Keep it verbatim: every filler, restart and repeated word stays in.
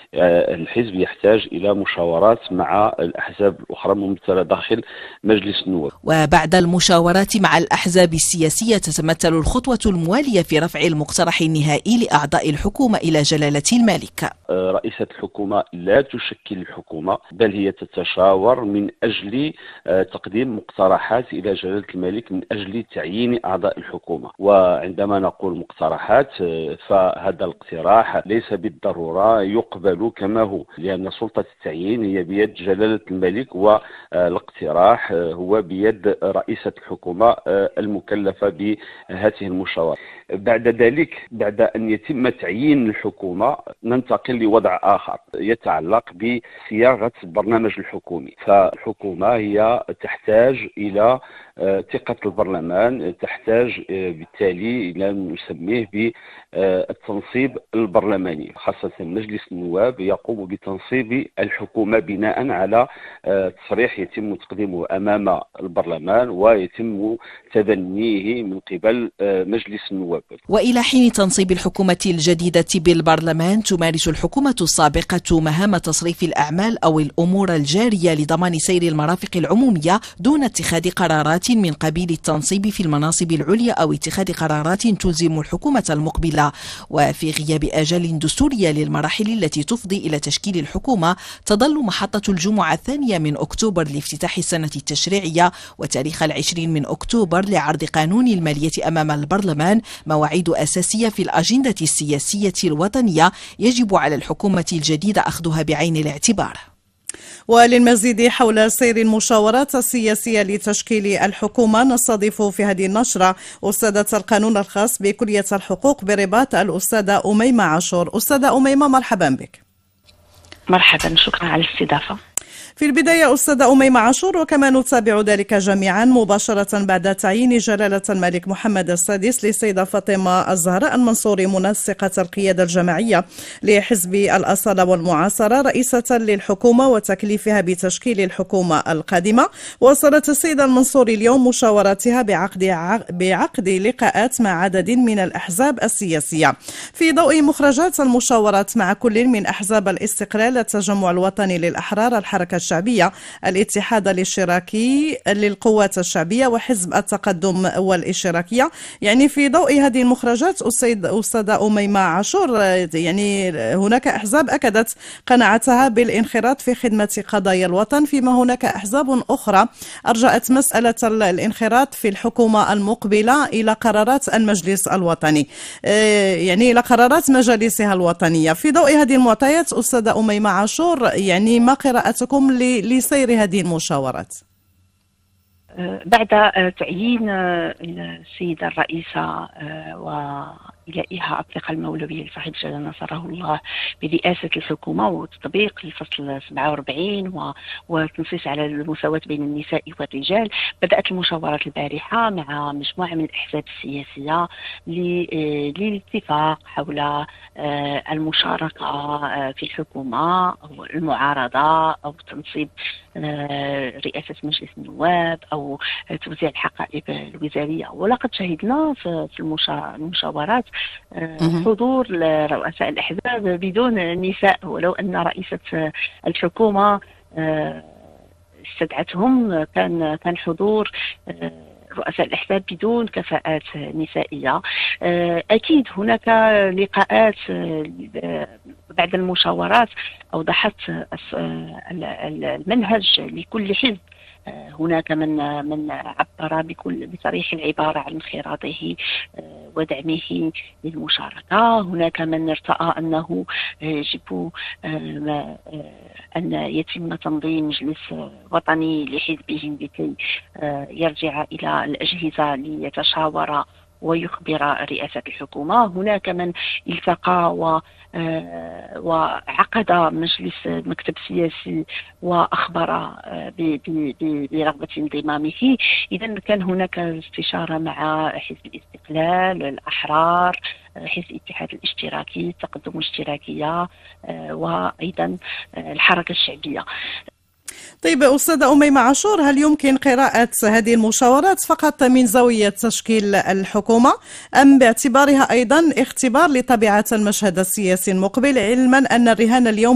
الحزب يحتاج إلى مشاورات مع الأحزاب الأخرى الممثلة داخل مجلس النواب. وبعد المشاورات مع الأحزاب السياسية تتمثل الخطوة الموالية في رفع المقترح النهائي لأعضاء الحكومة إلى جلالة الملك. رئيسة الحكومة لا تشكل الحكومة، بل هي تتشاور من أجل تقديم مقترحات إلى جلالة الملك من أجل تعيين أعضاء الحكومة. وعندما نقول مقترحات فهذا الاقتراح ليس بالضرورة يقبل كما هو، لأن سلطة التعيين هي بيد جلالة الملك والاقتراح هو بيد رئيسة الحكومة المكلفة بهذه المشاورة. بعد ذلك بعد أن يتم تعيين الحكومة ننتقل لوضع آخر يتعلق بصياغة البرنامج الحكومي. فالحكومة هي تحتاج إلى ثقة البرلمان، تحتاج بالتالي إلى نسميه بالتنصيب البرلماني، خاصة مجلس النواب يقوم بتنصيب الحكومة بناء على تصريح يتم تقديمه أمام البرلمان ويتم تبنيه من قبل مجلس النواب. وإلى حين تنصيب الحكومة الجديدة بالبرلمان تمارس الحكومة السابقة مهام تصريف الأعمال أو الأمور الجارية لضمان سير المرافق العمومية دون اتخاذ قرارات من قبيل التنصيب في المناصب العليا أو اتخاذ قرارات تلزم الحكومة المقبلة. وفي غياب آجال دستورية للمراحل التي تفضي إلى تشكيل الحكومة تظل محطة الجمعة الثانية من أكتوبر لافتتاح السنة التشريعية وتاريخ العشرين من أكتوبر لعرض قانون المالية أمام البرلمان مواعيد أساسية في الأجندة السياسية الوطنية يجب على الحكومة الجديدة أخذها بعين الاعتبار. وللمزيد حول سير المشاورات السياسية لتشكيل الحكومة نستضيف في هذه النشرة أستاذة القانون الخاص بكلية الحقوق برباط الأستاذة أميمة عاشور. أستاذة أميمة مرحبا بك. مرحبا، شكرا على الاستضافة. في البداية أستاذة أميمة عاشور، وكما نتابع ذلك جميعا مباشرة بعد تعيين جلالة الملك محمد السادس للسيدة فاطمة الزهراء المنصوري منسقة القيادة الجماعية لحزب الأصالة والمعاصرة رئيسة للحكومة وتكليفها بتشكيل الحكومة القادمة، وصلت السيدة المنصوري اليوم مشاوراتها بعقد بعقد لقاءات مع عدد من الأحزاب السياسية. في ضوء مخرجات المشاورات مع كل من أحزاب الاستقلال، التجمع الوطني للأحرار، الحركة الشعبية، الاتحاد الاشتراكي للقوات الشعبية، وحزب التقدم والاشتراكية، يعني في ضوء هذه المخرجات أستاذة أميمة عاشور، يعني هناك أحزاب أكدت قناعتها بالانخراط في خدمة قضايا الوطن، فيما هناك أحزاب أخرى أرجأت مسألة الانخراط في الحكومة المقبلة إلى قرارات المجلس الوطني، يعني إلى قرارات مجالسها الوطنية. في ضوء هذه المعطيات أستاذة أميمة عاشور، يعني ما قراءتكم لسير هذه المشاورات؟ بعد تعيين السيدة الرئيسة وإلائها الثقة المولوية لصاحب الجلالة نصره الله برئاسة الحكومة وتطبيق الفصل سبعة وأربعين وتنصيص على المساواة بين النساء والرجال، بدأت المشاورات البارحة مع مجموعة من الأحزاب السياسية للاتفاق حول المشاركة في الحكومة أو المعارضة أو تنصيب رئاسة مجلس النواب أو توزيع الحقائب الوزارية. ولقد شهدنا في المشاورات حضور رؤساء الأحزاب بدون نساء، ولو أن رئيسة الحكومة استدعتهم كان كان حضور رؤساء الأحزاب بدون كفاءات نسائية. أكيد هناك لقاءات بعد المشاورات أوضحت المنهج لكل حزب. هناك من من عبر بكل بصريح العبارة عن انخراطه ودعمه للمشاركة. هناك من ارتأى أنه يجب أن يتم تنظيم مجلس وطني لحزبهم لكي يرجع إلى الأجهزة ليتشاور ويخبر رئاسة الحكومة. هناك من التقى و وعقد مجلس مكتب سياسي وأخبر برغبة انضمامه. إذن كان هناك استشارة مع حزب الاستقلال، الأحرار، حزب الاتحاد الاشتراكي، التقدم الاشتراكية، وأيضا الحركة الشعبية. طيب أستاذة أميمة عاشور، هل يمكن قراءة هذه المشاورات فقط من زاوية تشكيل الحكومة أم باعتبارها أيضا اختبار لطبيعة المشهد السياسي المقبل، علما أن الرهان اليوم